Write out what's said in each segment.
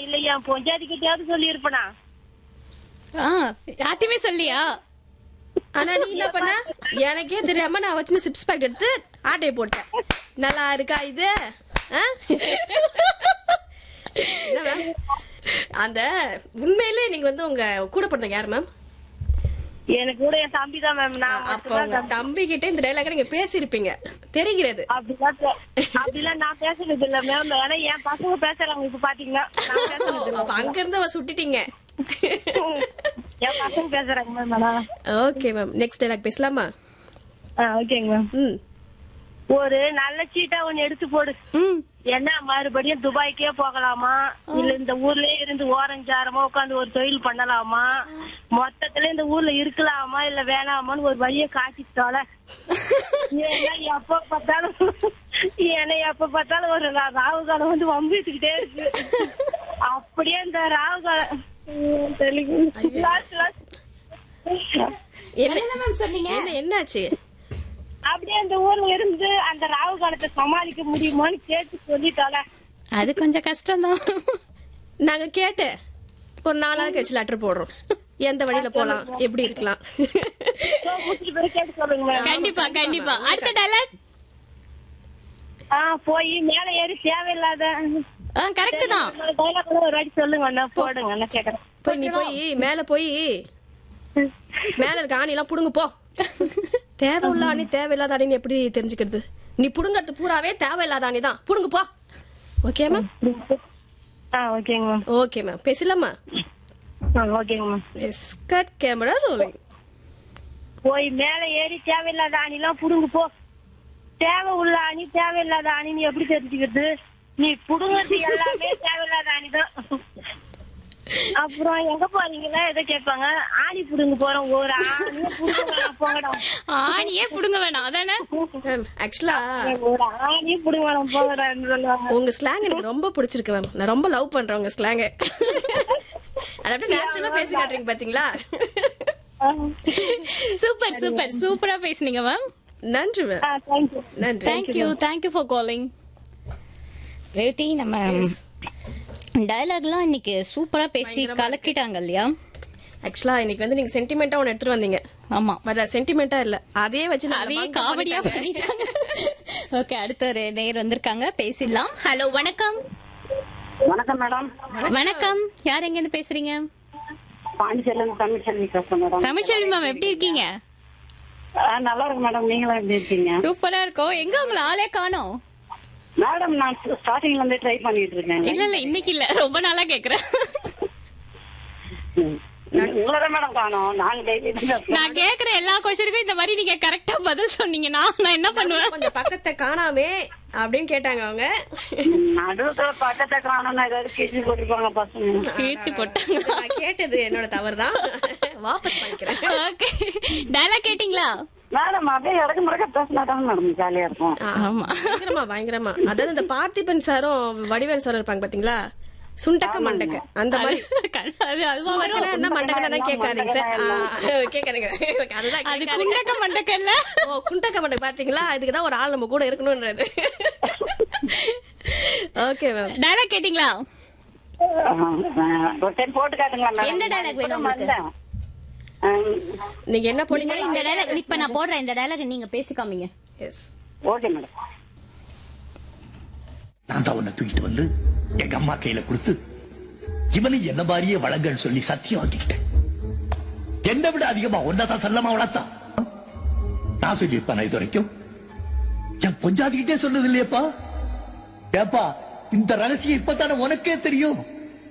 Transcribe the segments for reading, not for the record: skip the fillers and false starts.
இல்ல என் பொஞ்சாதி கிட்டயாவது சொல்லி இருப்பனா? யார்ட்டுமே சொல்லியா? ஆனா நீ என்ன பண்ண? எனக்கே தெரியாம நான் வச்சு சிப்ஸ் பேக்கெட் எடுத்து ஆட்டையை போட்டேன். நல்லா இருக்கா இது? அந்த உண்மையிலே நீங்க வந்து உங்க கூட பிறந்தவங்க யாரு மேம்? எனக்கு கூட என் தம்பி தான் மேம். அப்ப உங்க தம்பி கிட்ட இந்த டைலாக் நீங்க பேசிருப்பீங்க தெரிகிறது. அப்படிலாம் நான் பேசுறது இல்ல மேம். ஏன்னா என் பசங்க பேசுறாங்க இப்ப பாத்தீங்கன்னா. அங்க இருந்து அவ சுட்டிட்டீங்க. என் பசங்க பேசுறாங்க ma'am. Okay ma'am, next dialogue பேசலாமா? ஓகேங்க மேம். ஒரு நல்ல சீட்டா ஒண்ணு எடுத்து போடு. என்ன மறுபடியும் துபாய்க்கே போகலாமா, இல்ல இந்த ஊர்லயே இருந்து ஓரஞ்சாரமா உட்காந்து ஒரு தொழில் பண்ணலாமா, மொத்தத்துல இந்த ஊர்ல இருக்கலாமா இல்ல வேணாமான்னு ஒரு வழிய காட்டிட்டோல. ஏன்னா எப்ப பார்த்தாலும் ஒரு ராகு காலம் வந்து வம்பிட்டுக்கிட்டே இருக்கு. அப்படியே இந்த ராகு காலம் என்னாச்சு? அப்படியே அந்த ஊர்ல இருந்து அந்த ராகு காலத்தை சமாளிக்க முடியுமான்னு கேட்டு சொல்லிட்டால. அது கொஞ்சம் கஷ்டம் தான். நாங்க கேட்டு ஒரு 4 நாள் கழிச்சு லெட்டர் போடுறோம். எந்த வழியில போலாம், எப்படி இருக்கலாம். கண்டிப்பா கண்டிப்பா. அடுத்த டைலாக். போய் மேல ஏறி தேவையில்லாத கரெக்ட் தான். டைலாக் ஒரு வாட்டி சொல்லுங்க, போடுங்க, நான் கேக்குறேன். போய் நீ மேல போய் மேல இருக்க ஆணி எல்லாம் புடுங்க போ. தேவையுள்ள ஆணி தேவையில்லாத ஆணின்னு எப்படி தெரிஞ்சுக்கிறது? நீ புடுங்கிறது பூராவே தேவையில்லாத ஆணி தான், புடுங்க போ. Okay ma'am? ஓகேங்க மேம். ஓகே மேம், பேசலாமா? ஓகேங்க ma'am. S, cut camera rolling. போய் மேல ஏறி தேவையில்லாத ஆணி எல்லாம் புடுங்க போ. தேவை உள்ள ஆணி தேவையில்லாத ஆணின்னு எப்படி தெரிஞ்சுக்கிறது? நீ புடுங்கிறது எல்லாமே தேவையில்லாத ஆணிதான். அப்புறம் எங்க போறீங்களா எதை கேட்பாங்க. ஆணி புடுங்க போறோம். ஒரு ஆணியே புடுங்க வேணாம் போங்கடா. ஆணியே புடுங்க வேணாம் அதானே? ஆக்சுவலா ஒரு ஆணியே புடுங்க வேணாம் போங்கடான்னு சொல்லுவாங்க. உங்க ஸ்லாங் எனக்கு ரொம்ப பிடிச்சிருக்கு மேம். நான் ரொம்ப லவ் பண்றேன் உங்க ஸ்லாங். அத அப்படியே நேச்சுரலா பேசி காட்டுறீங்க பாத்தீங்களா? சூப்பர் சூப்பர் சூப்பரா பேசுனீங்க மேம். நன்றி மேம். நன்றி. Thank you for calling. ரேவதி, நம்ம டயலாக்லாம் இன்னைக்கு சூப்பரா பேசி கலக்கிட்டாங்க இல்லையா? ஆக்சுவலா இன்னைக்கு வந்து நீங்க சென்டிமெண்டா ஒன்னு எடுத்துட்டு வந்தீங்க. ஆமா, பட் சென்டிமெண்டா இல்ல, அதே வச்சு அதே காமெடியா பண்ணிட்டாங்க. ஓகே, அடுத்த ஒரு நேர் வந்திருக்காங்க, பேசிடலாம். ஹலோ, வணக்கம். வணக்கம் மேடம். வணக்கம், யார் எங்க இருந்து பேசுறீங்க? பாண்டிச்சேரியில தமிழ்ச்செல்வி பேசுறேன் மேடம். தமிழ்ச்செல்வி மேம், எப்படி இருக்கீங்க? நல்லா இருக்கு மேடம். நீங்களும் எப்படி இருக்கீங்க? சூப்பரா இருக்கோம். எங்க உங்களை ஆளே காணோம் மேடம். நான் ஸ்டார்டிங்ல இருந்து ட்ரை பண்ணிட்டு இருக்கேன். இல்ல இன்னைக்கு இல்ல, ரொம்ப நாளா கேக்குறேன். உங்களதான் மேடம் காணோம். நான் கேக்குற எல்லா கொஸ்டினுக்கும் இந்த மாதிரி நீங்க கரெக்டா பதில் சொன்னீங்கன்னா நான் என்ன பண்ணுவேன்? கொஞ்சம் பக்கத்தை காணாமே அப்படின்னு கேட்டாங்க அவங்க. நடுவுல பக்கத்தை காணோம்னா ஏதாவது கேச்சு போட்டுருப்பாங்க பசங்க. கேச்சு போட்டாங்க. நான் கேட்டது என்னோட தவறுதான், வாபஸ் பண்ணிக்கிறேன். ஓகே, டயலாக் கேட்டீங்களா? மேடம் அப்படியே இடக்கு முறைக்க பேசினாதான் மேடம் ஜாலியா இருக்கும். ஆமா, பயங்கரமா பயங்கரமா. அதாவது இந்த பார்த்திபன் சாரும் வடிவேல் சாரும் இருப்பாங்க பாத்தீங்களா, சுண்டக்க மண்டக்க அந்த மாதிரி. என்ன மண்டக்கன்னா கேட்காதீங்க சார், கேட்காதீங்க. அதுதான் அது குண்டக்க மண்டக்க இல்ல. ஓ, குண்டக்க மண்டக்க பாத்தீங்களா? இதுக்குதான் ஒரு ஆள் நம்ம கூட இருக்கணும்ன்றது. ஓகே மேம், டயலாக் கேட்டீங்களா? ஒரு டைம் போட்டு காட்டுங்களா மேடம்? எந்த டயலாக் வேணும்? நீங்க என்ன போனீங்க? இந்த டயலாக் இப்ப நான் போடுறேன். இந்த டயலாக் நீங்க பேசி காமிங்க. S, okay madam. நான் தான் உன்னை தூக்கிட்டு வந்து எங்க அம்மா கையில கொடுத்து இவனை என்ன மாதிரியே வளங்கன்னு சொல்லி சத்தியம் வாங்கிக்கிட்டேன். என்னை விட அதிகமா ஒன்னதான் செல்லமா வளர்த்தான். நான் சொல்லியிருப்பேன் இது வரைக்கும்? என் பொஞ்சாதிக்கிட்டே சொன்னது இல்லையப்பா. ஏப்பா, இந்த ரகசியம் இப்பதானே உனக்கே தெரியும்.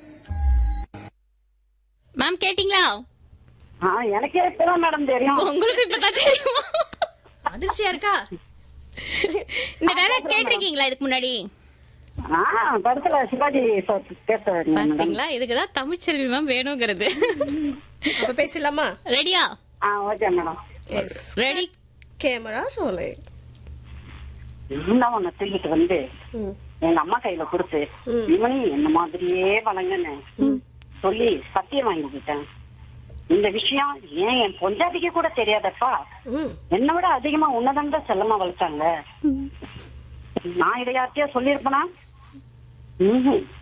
மேம் கேட்டீங்களா? எனக்கே இப்பதான் மேடம் தெரியும். உங்களுக்கு இப்பதான் தெரியுமா? அதிர்ச்சியா இருக்கா? இந்த டயலாக் கேட்டிருக்கீங்களா இதுக்கு முன்னாடி? படத்துல சிவாஜி பாத்தீங்களா? இதுக்குதான் தமிழ்ச்செல்வி மேம் வேணுங்கிறது. அப்ப பேசலாமா? ரெடியா? Okay madam. S, ready, camera rolling. இன்னும் உன்னை தூக்கிட்டு வந்து எங்க அம்மா கையில கொடுத்து இவனையும் என்ன மாதிரியே வளங்கன்னு சொல்லி சத்தியம் வாங்கிக்கிட்டேன். இந்த விஷயம் ஏன் என் பொஞ்சாதிக்கு கூட தெரியாதப்பா. என்னை விட அதிகமா உன்னதண்ட செல்லமா வளர்த்தாங்க. நான் இதை யார்கிட்டயா சொல்லியிருப்பேனா?